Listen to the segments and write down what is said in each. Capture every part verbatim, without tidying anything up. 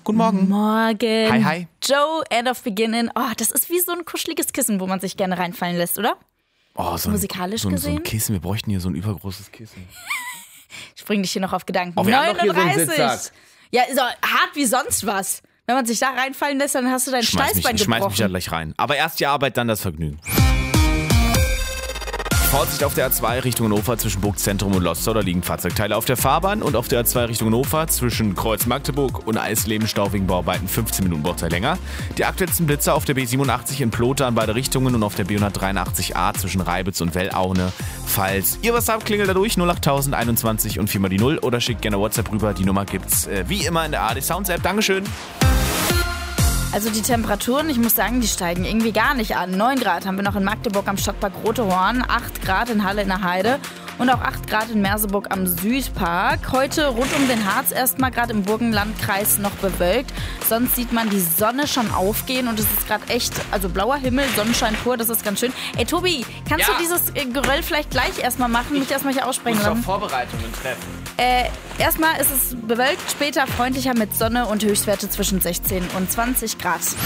Guten Morgen. Morgen. Hi, hi. Joe, End of Beginning. Oh, das ist wie so ein kuscheliges Kissen, wo man sich gerne reinfallen lässt, oder? Oh, so ein, Musikalisch so ein, gesehen? So ein Kissen. Wir bräuchten hier so ein übergroßes Kissen. Ich bring dich hier noch auf Gedanken. Oh, wir haben doch hier so einen neununddreißig. Sitzsack. Ja, so hart wie sonst was. Wenn man sich da reinfallen lässt, dann hast du dein Schmeiß mich, Steißbein schmeiß gebrochen. mich da gleich rein. Aber erst die Arbeit, dann das Vergnügen. Vorsicht auf der A zwei Richtung Hannover zwischen Burgzentrum und Loster, da liegen Fahrzeugteile auf der Fahrbahn. Und auf der A zwei Richtung Hannover zwischen Kreuz Magdeburg und Eisleben Stau wegen Bauarbeiten fünfzehn Minuten Bauzeit länger. Die aktuellsten Blitzer auf der B siebenundachtzig in Plota in beide Richtungen und auf der B hundertdreiundachtzig A zwischen Reibitz und Wellaune. Falls ihr was habt, klingelt da durch null acht null null einundzwanzig und viermal die null oder schickt gerne WhatsApp rüber. Die Nummer gibt's äh, wie immer in der A R D Sounds App. Dankeschön. Also die Temperaturen, ich muss sagen, die steigen irgendwie gar nicht an. neun Grad haben wir noch in Magdeburg am Stadtpark Rotehorn, acht Grad in Halle in der Heide und auch acht Grad in Merseburg am Südpark. Heute rund um den Harz erstmal gerade im Burgenlandkreis noch bewölkt. Sonst sieht man die Sonne schon aufgehen und es ist gerade echt, also blauer Himmel, Sonnenschein pur, das ist ganz schön. Ey Tobi, kannst Ja. du dieses äh, Geröll vielleicht gleich erstmal machen, mich erstmal hier aussprechen Muss doch lassen? Vorbereitungen treffen. Äh, erstmal ist es bewölkt, später freundlicher mit Sonne und Höchstwerte zwischen sechzehn und zwanzig Grad. So,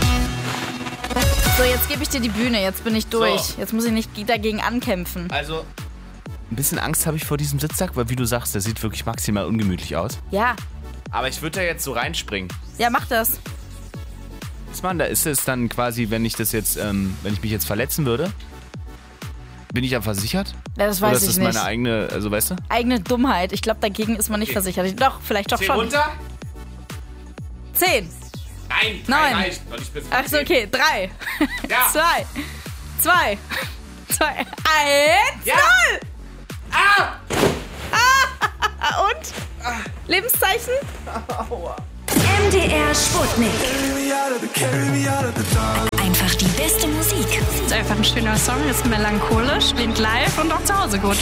jetzt gebe ich dir die Bühne, jetzt bin ich durch. So. Jetzt muss ich nicht dagegen ankämpfen. Also, ein bisschen Angst habe ich vor diesem Sitzsack, weil wie du sagst, der sieht wirklich maximal ungemütlich aus. Ja, Aber ich würde da jetzt so reinspringen. ja, mach das. Was man, da ist es dann quasi, wenn ich das jetzt, ähm, wenn ich mich jetzt verletzen würde, bin ich ja versichert? Ja, das Oder weiß ist ich das nicht. meine eigene, also weißt du? Eigene Dummheit. Ich glaube, dagegen ist man nicht Okay. versichert. Doch, vielleicht doch Zehn schon. runter? Zehn. Nein, Neun. reicht. Noch nicht bis Ach so, zehn. okay. Drei. Ja. Zwei. Zwei. Zwei. Eins. Ja. Null. Ah! Ah, und? Lebenszeichen? M D R Sputnik. Einfach die beste Musik. Ist einfach ein schöner Song, ist melancholisch, klingt live und auch zu Hause gut.